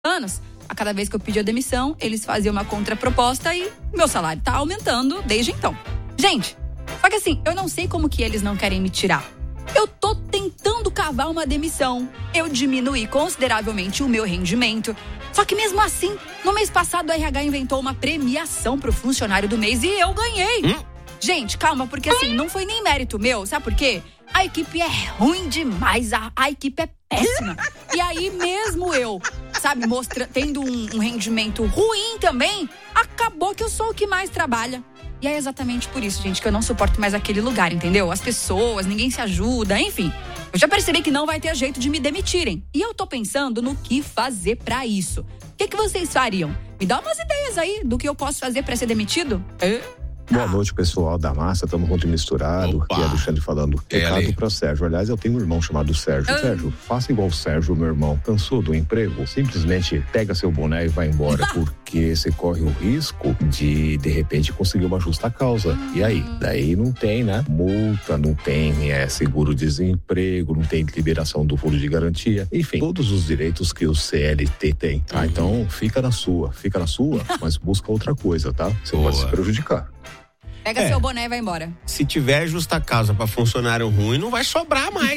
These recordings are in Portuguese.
anos, a cada vez que eu pedia demissão, eles faziam uma contraproposta e meu salário tá aumentando desde então. Gente, só que assim, eu não sei como que eles não querem me tirar. Eu tô tentando cavar uma demissão. Eu diminuí consideravelmente o meu rendimento. Só que mesmo assim, no mês passado a RH inventou uma premiação pro funcionário do mês e eu ganhei. Gente, calma, porque assim, não foi nem mérito meu, sabe por quê? A equipe é ruim demais, a equipe é péssima. E aí mesmo eu, sabe, tendo um rendimento ruim também, acabou que eu sou o que mais trabalha. E é exatamente por isso, gente, que eu não suporto mais aquele lugar, entendeu? As pessoas, ninguém se ajuda, enfim. Eu já percebi que não vai ter jeito de me demitirem. E eu tô pensando no que fazer pra isso. O que vocês fariam? Me dá umas ideias aí do que eu posso fazer pra ser demitido? Boa noite, pessoal da Massa, tamo junto e misturado. Opa. Aqui é Alexandre falando. Recado pra Sérgio. Aliás, eu tenho um irmão chamado Sérgio. Sérgio, faça igual o Sérgio, meu irmão. Cansou do emprego? Simplesmente pega seu boné e vai embora. Porque você corre o risco de repente, conseguir uma justa causa. E aí? Daí não tem, né? Multa, não tem seguro-desemprego, não tem liberação do fundo de garantia. Enfim, todos os direitos que o CLT tem, tá? Então, fica na sua, mas busca outra coisa, tá? Você pode se prejudicar. Pega seu boné e vai embora. Se tiver justa causa pra funcionário ruim, não vai sobrar mais.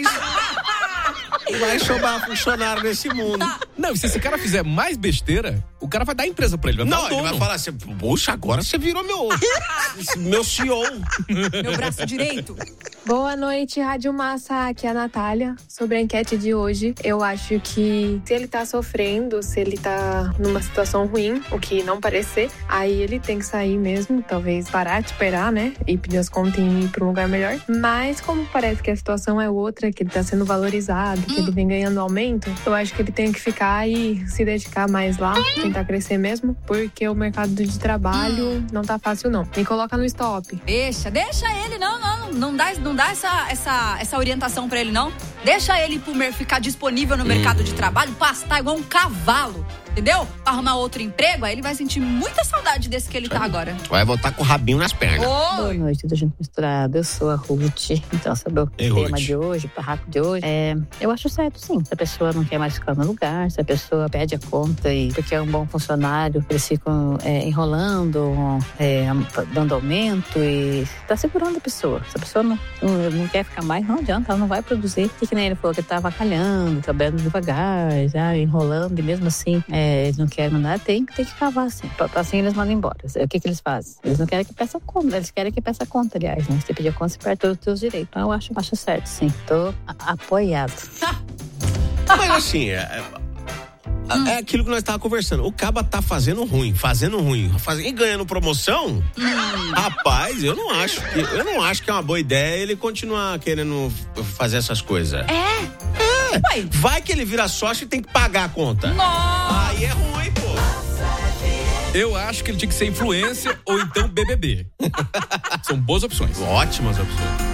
Não vai sobrar funcionário nesse mundo. Não, e se esse cara fizer mais besteira, o cara vai dar a empresa pra ele. Ele vai falar assim, poxa, agora você virou meu CEO. Meu braço direito. Boa noite, Rádio Massa, aqui é a Natália. Sobre a enquete de hoje, eu acho que se ele tá sofrendo, se ele tá numa situação ruim, o que não parece ser, aí ele tem que sair mesmo, talvez parar de esperar, né? E pedir as contas e ir pra um lugar melhor. Mas como parece que a situação é outra, que ele tá sendo valorizado, que ele vem ganhando aumento, eu acho que ele tem que ficar e se dedicar mais lá, tentar crescer mesmo, porque o mercado de trabalho não tá fácil não. Me coloca no stop. Deixa ele, não dá essa orientação pra ele, não. Deixa ele ficar disponível no mercado de trabalho, pastar igual um cavalo, entendeu? Pra arrumar outro emprego, aí ele vai sentir muita saudade desse que ele tá agora. Tu vai voltar com o rabinho nas pernas. Boa noite, tudo junto misturado. Eu sou a Ruth. Então, sobre o tema de hoje, o barraco de hoje, eu acho certo, sim. Se a pessoa não quer mais ficar no lugar, se a pessoa pede a conta e porque é um bom funcionário, eles ficam enrolando, dando aumento e tá segurando a pessoa. Se a pessoa não quer ficar mais, não adianta, ela não vai produzir. E que nem ele falou que ele tá avacalhando, trabalhando devagar, já enrolando, e mesmo assim, eles não querem mandar, tem que cavar assim. Assim eles mandam embora. O que eles fazem? Eles não querem que peça conta, eles querem que peça conta, aliás, né? Você pedir a conta, você perde todos os seus direitos. Então eu acho certo, sim. Tô apoiado. Mas assim, é aquilo que nós estávamos conversando. O Caba tá fazendo ruim e ganhando promoção. Rapaz, eu não acho que é uma boa ideia ele continuar querendo fazer essas coisas. Vai que ele vira sócio e tem que pagar a conta. Nossa. Aí é ruim, pô. Eu acho que ele tinha que ser influencer ou então BBB. São boas opções. Ótimas opções.